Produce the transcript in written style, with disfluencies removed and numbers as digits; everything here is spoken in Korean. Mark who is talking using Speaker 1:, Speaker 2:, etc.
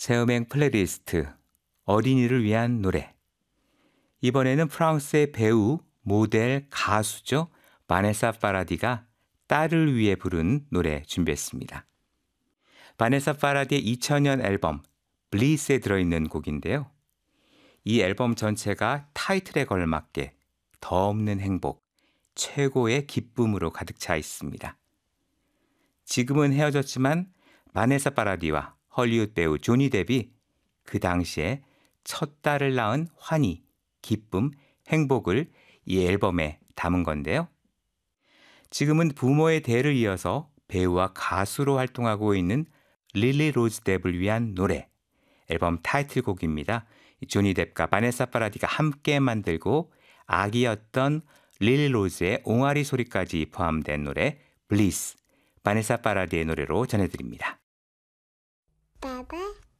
Speaker 1: 새음행 플레이리스트 어린이를 위한 노래. 이번에는 프랑스의 배우, 모델, 가수죠. 바네사 파라디가 딸을 위해 부른 노래 준비했습니다. 바네사 파라디의 2000년 앨범 블리스에 들어있는 곡인데요. 이 앨범 전체가 타이틀에 걸맞게 더 없는 행복, 최고의 기쁨으로 가득 차 있습니다. 지금은 헤어졌지만 바네사 파라디와 헐리우드 배우 조니 뎁이 그 당시에 첫 딸을 낳은 환희, 기쁨, 행복을 이 앨범에 담은 건데요. 지금은 부모의 대를 이어서 배우와 가수로 활동하고 있는 릴리 로즈 뎁을 위한 노래, 앨범 타이틀곡입니다. 조니 뎁과 바네사 파라디가 함께 만들고 아기였던 릴리 로즈의 옹알이 소리까지 포함된 노래 블리스, 바네사 파라디의 노래로 전해드립니다.
Speaker 2: Baba